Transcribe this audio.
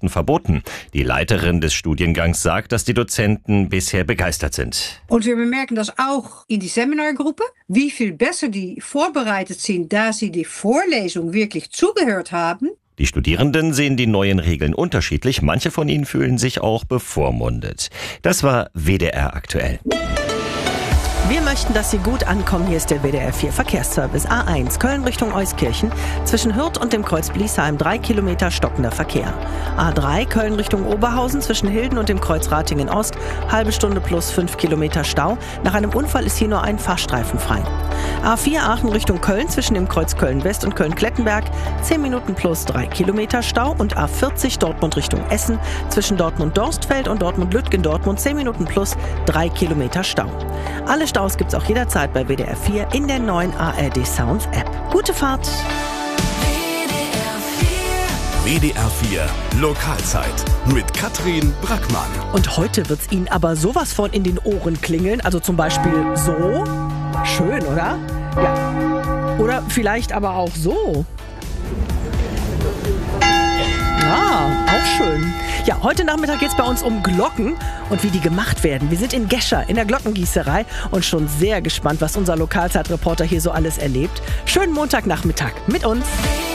Stunden verboten. Die Leiterin des Studiengangs sagt, dass die Dozenten bisher begeistert sind. Und wir bemerken das auch in die Seminargruppe, wie viel besser die vorbereitet sind, da sie die Vorlesung wirklich zugehört haben. Die Studierenden sehen die neuen Regeln unterschiedlich. Manche von ihnen fühlen sich auch bevormundet. Das war WDR aktuell. Wir möchten, dass Sie gut ankommen. Hier ist der WDR 4 Verkehrsservice. A1 Köln Richtung Euskirchen. Zwischen Hürth und dem Kreuz Bliesheim 3 Kilometer stockender Verkehr. A3 Köln Richtung Oberhausen zwischen Hilden und dem Kreuz Ratingen Ost. Halbe Stunde plus 5 Kilometer Stau. Nach einem Unfall ist hier nur ein Fahrstreifen frei. A4 Aachen Richtung Köln zwischen dem Kreuz Köln West und Köln-Klettenberg. 10 Minuten plus 3 Kilometer Stau. Und A40 Dortmund Richtung Essen zwischen Dortmund-Dorstfeld und Dortmund-Lütgendortmund 10 Minuten plus 3 Kilometer Stau. Alle Staus gibt's auch jederzeit bei WDR 4 in der neuen ARD Sounds App. Gute Fahrt! WDR 4 Lokalzeit mit Katrin Brackmann. Und heute wird's Ihnen aber sowas von in den Ohren klingeln. Also zum Beispiel so. Schön, oder? Ja. Oder vielleicht aber auch so. Ja, auch schön. Ja, heute Nachmittag geht es bei uns um Glocken und wie die gemacht werden. Wir sind in Gescher in der Glockengießerei und schon sehr gespannt, was unser Lokalzeitreporter hier so alles erlebt. Schönen Montagnachmittag mit uns.